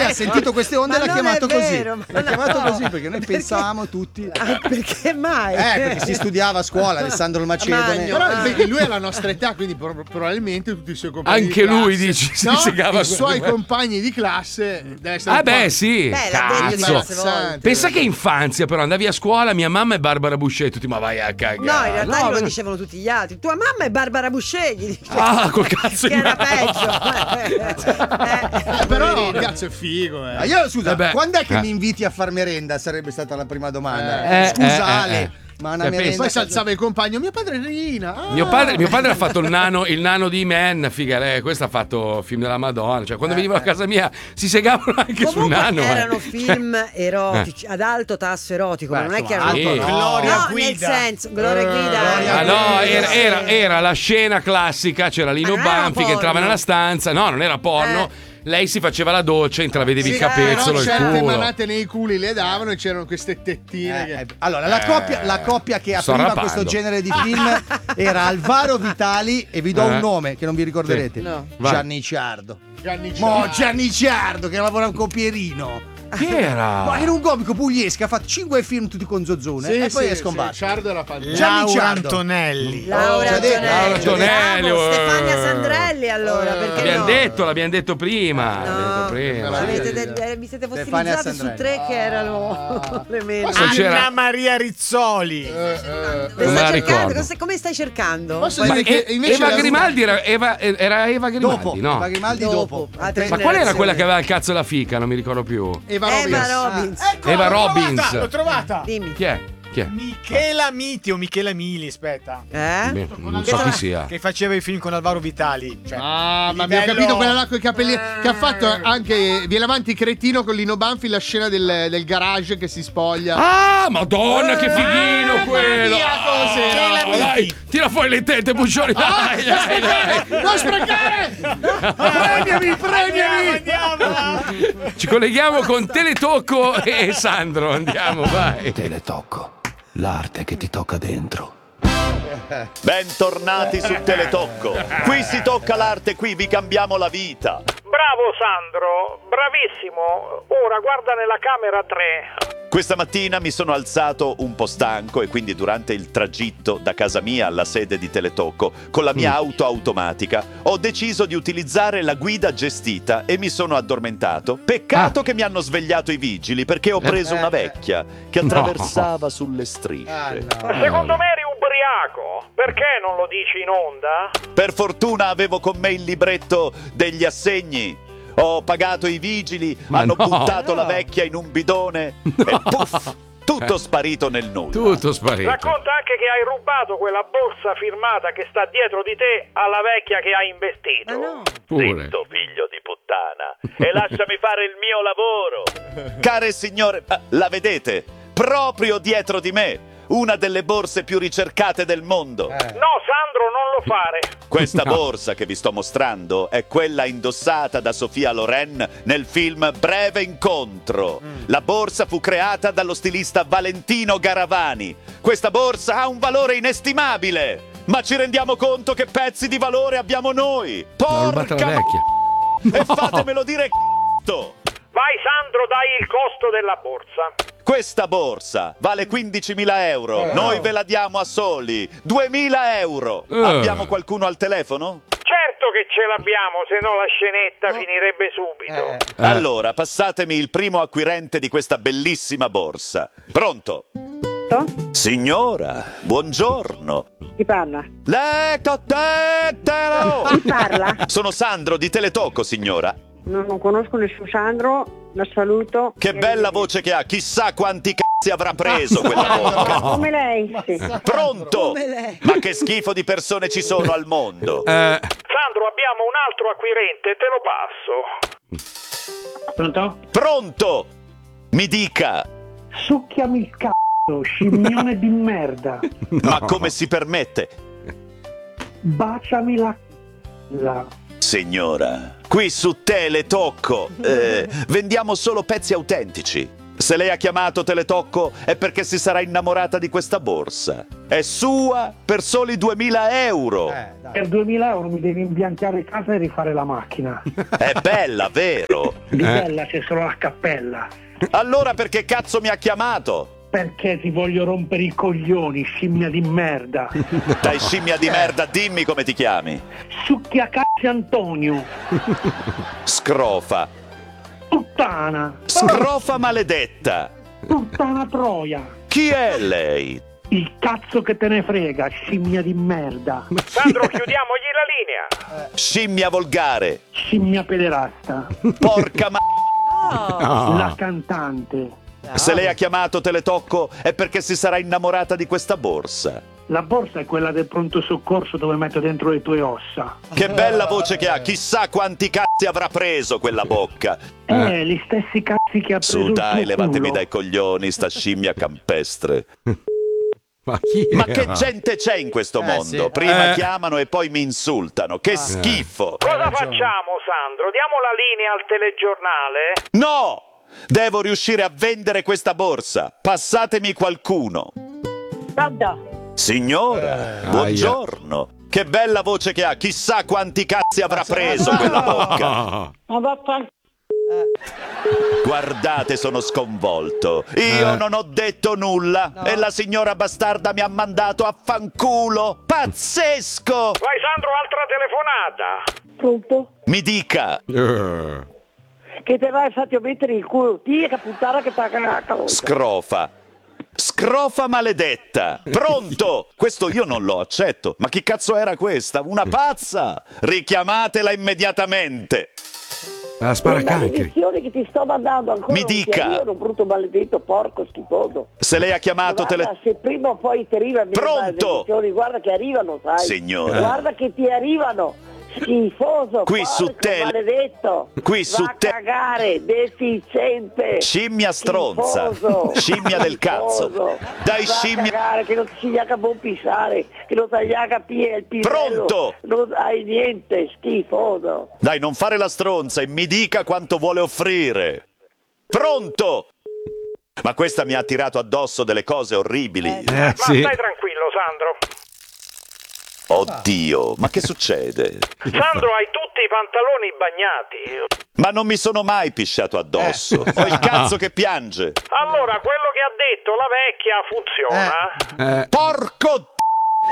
ha sentito queste onde e l'ha chiamato così. L'ha chiamato così perché noi pensavamo tutti. Perché mai? Perché si studiava a scuola, Alessandro il Macedone. Però vedi, lui ha la nostra età, quindi probabilmente tutti i suoi compagni. Anche lui dici, si segava i suoi compagni di classe. Deve essere Ah, beh, sì. Cazzo. Pensa che infanzia, però andavi a scuola, mia mamma è Barbara Buscè, tutti, ma vai a cagare. No, in realtà lo dicevano tutti gli altri. Tua mamma è Barbara Buscè, gli dicevano. Ah, col cazzo che in era mano. peggio. Però cazzo è figo. Io scusa, quando è che mi inviti a far merenda? Sarebbe stata la prima domanda. Scusa Ale, ma una merenda. Poi si alzava il compagno, mio padre Rina. Mio padre ha fatto il nano di Man, figa, questo ha fatto film della Madonna, cioè quando venivano a casa mia si segavano anche sul nano. Erano film erotici ad alto tasso erotico, ma non è che erano Gloria Guida. Nel senso, Gloria Guida. No, era la scena classica, c'era Lino Banfi che entrava nella stanza, no, non era porno. Lei si faceva la doccia, intravedevi il capezzolo e il certe culo. manate nei culi le davano e c'erano queste tettine. Allora, la coppia che apriva questo genere di film era Alvaro Vitali e vi do un nome che non vi ricorderete. Gianni Ciardo. Gianni Ciardo che lavorava con Pierino. Chi era? Ma era un comico pugliese che ha fatto 5 film tutti con Zozone e poi è scomparso. Ciardo era fantastico. Laura Antonelli. Laura Antonelli. Stefania Sandrelli, allora, perché l'abbiamo detto prima. Vi siete fossilizzati su 3 che erano le meno. Anna Maria Rizzoli. Come stai cercando? Eva Grimaldi era Eva Grimaldi, no? Eva Grimaldi dopo. Ma qual era quella che aveva il cazzo alla fica? Non mi ricordo più. Eva Robbins. L'ho trovata. Dimmi. Chi è? Michela Miti o Michela Mili, aspetta. Non so chi sia. Che faceva i film con Alvaro Vitali. Cioè, ma abbiamo capito quella là con i capelli. Che ha fatto anche Viene avanti cretino con Lino Banfi, la scena del garage che si spoglia. Ah, madonna, che fighino quello! Dai, tira fuori le tette, Puccioni. Dai. Non sprecare! Premiami! Andiamo! Ci colleghiamo con Teletocco e Sandro. Andiamo, vai. Teletocco, l'arte che ti tocca dentro. Bentornati su Teletocco. Qui si tocca l'arte, qui vi cambiamo la vita. Bravo Sandro, bravissimo. Ora guarda nella camera 3. Questa mattina mi sono alzato un po' stanco e quindi durante il tragitto da casa mia alla sede di Teletocco con la mia auto automatica ho deciso di utilizzare la guida gestita e mi sono addormentato. Peccato che mi hanno svegliato i vigili perché ho preso una vecchia che attraversava sulle strisce. Ma secondo me eri ubriaco. Perché non lo dici in onda? Per fortuna avevo con me il libretto degli assegni. Ho pagato i vigili, hanno buttato la vecchia in un bidone e puff, tutto sparito nel nulla. Tutto sparito. Racconta anche che hai rubato quella borsa firmata che sta dietro di te alla vecchia che hai investito. Zitto, figlio di puttana, e lasciami fare il mio lavoro. Care signore, la vedete? Proprio dietro di me. Una delle borse più ricercate del mondo. No, Sandro, non lo fare. Questa borsa che vi sto mostrando è quella indossata da Sofia Loren nel film Breve Incontro. La borsa fu creata dallo stilista Valentino Garavani. Questa borsa ha un valore inestimabile. Ma ci rendiamo conto che pezzi di valore abbiamo noi? Porca vecchia. E fatemelo dire Vai Sandro, dai il costo della borsa. Questa borsa vale 15.000 euro. Noi ve la diamo a soli 2.000 euro. Abbiamo qualcuno al telefono? Certo che ce l'abbiamo, se no la scenetta finirebbe subito. Allora, passatemi il primo acquirente di questa bellissima borsa. Pronto? Signora, buongiorno. Chi parla? Chi parla? Sono Sandro di Teletocco, signora. Non conosco nessun Sandro, la saluto. Che bella voce che ha, chissà quanti cazzi avrà preso quella bocca. Come lei? Sì. Pronto? Ma che schifo di persone ci sono al mondo. Sandro, abbiamo un altro acquirente, te lo passo. Pronto? Pronto? Mi dica. Succhiami il c***o, scimmione di merda. Ma come si permette? Baciami la Signora, qui su Teletocco vendiamo solo pezzi autentici. Se lei ha chiamato Teletocco è perché si sarà innamorata di questa borsa. È sua per soli 2.000 euro. Per 2.000 euro mi devi imbiancare casa e rifare la macchina. È bella, vero? Di bella c'è solo la cappella. Allora perché cazzo mi ha chiamato? Perché ti voglio rompere i coglioni, scimmia di merda. Dai, scimmia di merda, dimmi come ti chiami. Succhiacazzi Antonio. Scrofa. Puttana. Scrofa maledetta. Puttana troia. Chi è lei? Il cazzo che te ne frega, scimmia di merda. Sandro, chiudiamogli la linea. Scimmia volgare. Scimmia pederasta. Porca La cantante. Se lei ha chiamato Teletocco è perché si sarà innamorata di questa borsa. La borsa è quella del pronto soccorso dove metto dentro le tue ossa. Che bella voce che ha, chissà quanti cazzi avrà preso quella bocca. Gli stessi cazzi che ha preso Su il dai, tuo levatemi culo. dai coglioni, sta scimmia campestre. Ma chi Ma era? che gente c'è in questo mondo? sì. Prima chiamano e poi mi insultano. Che schifo. Cosa facciamo, Sandro? Diamo la linea al telegiornale? No! Devo riuscire a vendere questa borsa. Passatemi qualcuno. Signora, buongiorno. Che bella voce che ha. Chissà quanti cazzi avrà preso quella bocca. Guardate, sono sconvolto. Io non ho detto nulla e la signora bastarda mi ha mandato a fanculo. Pazzesco! Vai, Sandro, altra telefonata. Pronto? Mi dica. Che te vai fatti mettere il culo, che puttana che t'ha cagato. Scrofa. Scrofa maledetta. Pronto? Questo io non lo accetto. Ma chi cazzo era questa? Una pazza? Richiamatela immediatamente. La sparacancri. maledizione che ti sto mandando ancora. Mi dica. Io, brutto maledetto, porco schifoso. Se lei ha chiamato Guarda, se prima o poi ti arrivano Pronto? guarda che arrivano, sai. Signora. Guarda che ti arrivano. Schifoso, Qui porco su maledetto. Qui su Va a cagare, deficiente. Scimmia stronza. Schifoso. Scimmia del cazzo. Schifoso. Dai, Va a scimmia. cagare, che non ti si gliaca buon pisare, che non ti gliaca il pisello. Pronto? Non hai niente, schifoso. Dai, non fare la stronza e mi dica quanto vuole offrire. Pronto? Ma questa mi ha tirato addosso delle cose orribili. Ma stai tranquillo, Sandro. Oddio, ma che succede? Sandro, hai tutti i pantaloni bagnati. Ma non mi sono mai pisciato addosso. Ho il cazzo che piange. Allora, quello che ha detto la vecchia funziona? Porco